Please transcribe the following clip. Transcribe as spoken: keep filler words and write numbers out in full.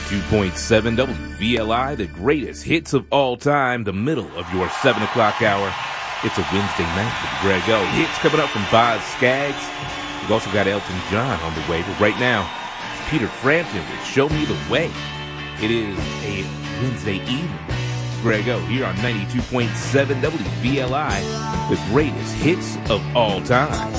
ninety-two point seven W V L I, the greatest hits of all time, the middle of your seven o'clock hour. It's a Wednesday night with Greg O. Hits coming up from Boz Scaggs. We've also got Elton John on the way, but right now, it's Peter Frampton with Show Me the Way. It is a Wednesday evening. It's Greg O here on ninety-two point seven W V L I, the greatest hits of all time.